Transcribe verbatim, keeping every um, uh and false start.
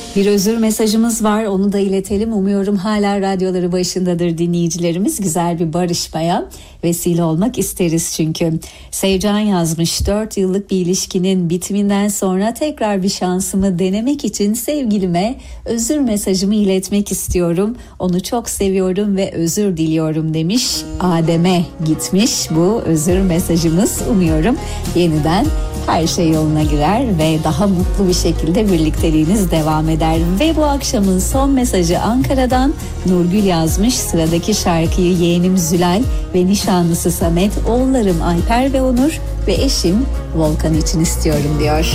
Bir özür mesajımız var, onu da iletelim. Umuyorum hala radyoları başındadır dinleyicilerimiz. Güzel bir barışmaya vesile olmak isteriz çünkü. Sevcan yazmış, dört yıllık bir ilişkinin bitiminden sonra tekrar bir şansımı denemek için sevgilime özür mesajımı iletmek istiyorum. Onu çok seviyorum ve özür diliyorum demiş. Adem'e gitmiş bu özür mesajımız. Umuyorum yeniden her şey yoluna girer ve daha mutlu bir şekilde birlikteliğiniz devam eder. Ve bu akşamın son mesajı Ankara'dan Nurgül yazmış. Sıradaki şarkıyı yeğenim Zülal ve nişanlısı Samet, oğullarım Alper ve Onur ve eşim Volkan için istiyorum diyor.